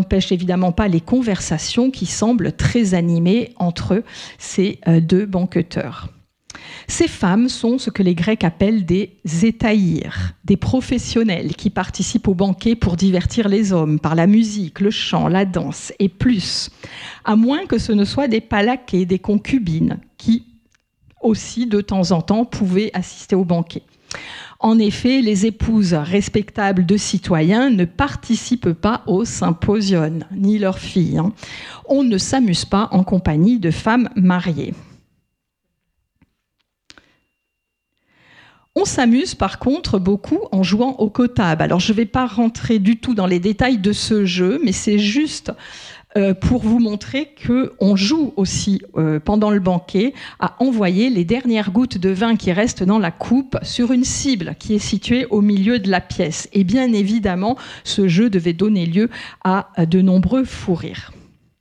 n'empêche évidemment pas les conversations qui semblent très animées entre ces deux banqueteurs. Ces femmes sont ce que les Grecs appellent des zétaïres, des professionnels qui participent au banquet pour divertir les hommes par la musique, le chant, la danse et plus, à moins que ce ne soient des palaquées, des concubines qui aussi de temps en temps pouvaient assister au banquet. En effet, les épouses respectables de citoyens ne participent pas au symposion, ni leurs filles. On ne s'amuse pas en compagnie de femmes mariées. On s'amuse par contre beaucoup en jouant au kottab. Alors je ne vais pas rentrer du tout dans les détails de ce jeu, mais c'est juste pour vous montrer qu'on joue aussi pendant le banquet à envoyer les dernières gouttes de vin qui restent dans la coupe sur une cible qui est située au milieu de la pièce. Et bien évidemment, ce jeu devait donner lieu à de nombreux fous rires.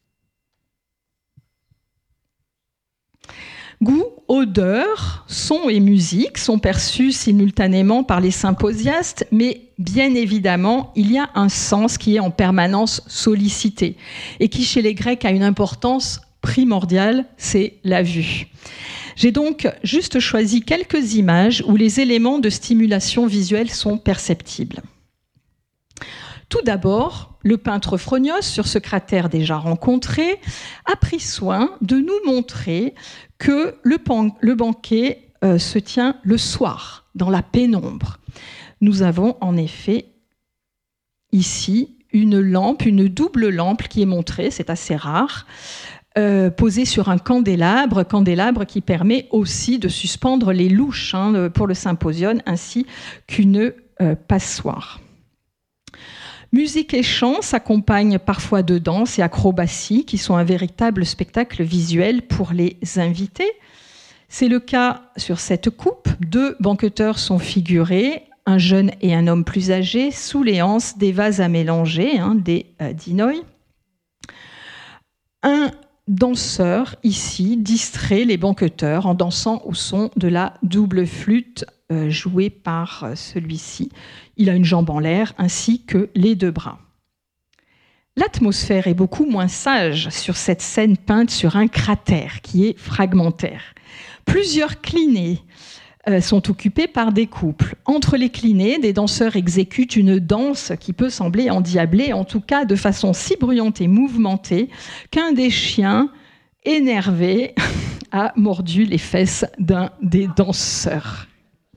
Goût, odeur, son et musique sont perçus simultanément par les symposiastes, mais bien évidemment, il y a un sens qui est en permanence sollicité et qui, chez les Grecs, a une importance primordiale, c'est la vue. J'ai donc juste choisi quelques images où les éléments de stimulation visuelle sont perceptibles. Tout d'abord, le peintre Phronios, sur ce cratère déjà rencontré, a pris soin de nous montrer que le banquet se tient le soir, dans la pénombre. Nous avons en effet ici une lampe, une double lampe qui est montrée, c'est assez rare, posée sur un candélabre qui permet aussi de suspendre les louches pour le symposion, ainsi qu'une passoire. Musique et chant s'accompagnent parfois de danse et acrobaties qui sont un véritable spectacle visuel pour les invités. C'est le cas sur cette coupe. 2 banqueteurs sont figurés, un jeune et un homme plus âgé, sous les anses des vases à mélanger, des dinoi. Un danseur ici distrait les banqueteurs en dansant au son de la double flûte jouée par celui-ci. Il a une jambe en l'air ainsi que les 2 bras. L'atmosphère est beaucoup moins sage sur cette scène peinte sur un cratère qui est fragmentaire. Plusieurs clinés sont occupés par des couples. Entre les clinés, des danseurs exécutent une danse qui peut sembler endiablée, en tout cas de façon si bruyante et mouvementée qu'un des chiens énervé a mordu les fesses d'un des danseurs.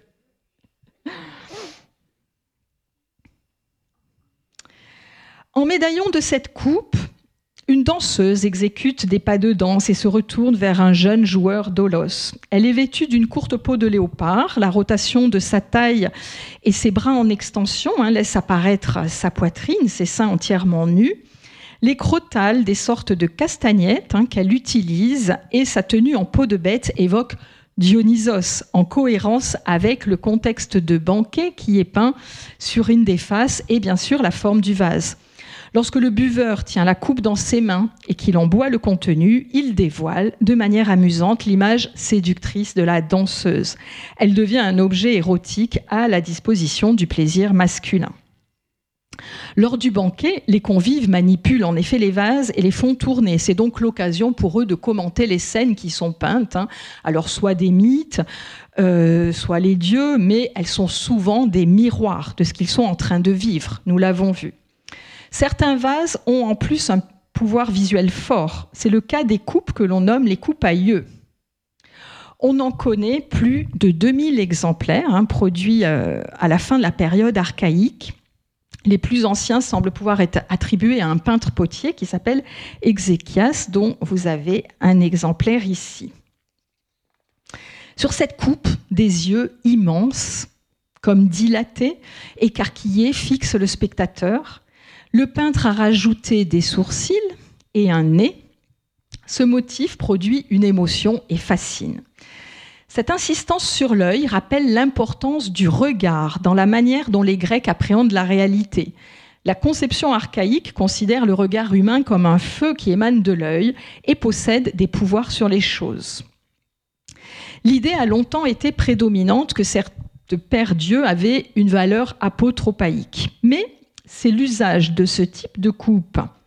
En médaillon de cette coupe, une danseuse exécute des pas de danse et se retourne vers un jeune joueur d'olos. Elle est vêtue d'une courte peau de léopard. La rotation de sa taille et ses bras en extension laisse apparaître sa poitrine, ses seins entièrement nus. Les crotales, des sortes de castagnettes qu'elle utilise, et sa tenue en peau de bête évoquent Dionysos, en cohérence avec le contexte de banquet qui est peint sur une des faces et bien sûr la forme du vase. Lorsque le buveur tient la coupe dans ses mains et qu'il en boit le contenu, il dévoile de manière amusante l'image séductrice de la danseuse. Elle devient un objet érotique à la disposition du plaisir masculin. Lors du banquet, les convives manipulent en effet les vases et les font tourner. C'est donc l'occasion pour eux de commenter les scènes qui sont peintes. Alors soit des mythes, soit les dieux, mais elles sont souvent des miroirs de ce qu'ils sont en train de vivre. Nous l'avons vu. Certains vases ont en plus un pouvoir visuel fort. C'est le cas des coupes que l'on nomme les coupes à yeux. On en connaît plus de 2000 exemplaires produits à la fin de la période archaïque. Les plus anciens semblent pouvoir être attribués à un peintre potier qui s'appelle Exéchias, dont vous avez un exemplaire ici. Sur cette coupe, des yeux immenses, comme dilatés, écarquillés, fixent le spectateur. Le peintre a rajouté des sourcils et un nez. Ce motif produit une émotion et fascine. Cette insistance sur l'œil rappelle l'importance du regard dans la manière dont les Grecs appréhendent la réalité. La conception archaïque considère le regard humain comme un feu qui émane de l'œil et possède des pouvoirs sur les choses. L'idée a longtemps été prédominante que certes pères-dieux avaient une valeur apotropaïque. Mais c'est l'usage de ce type de coupe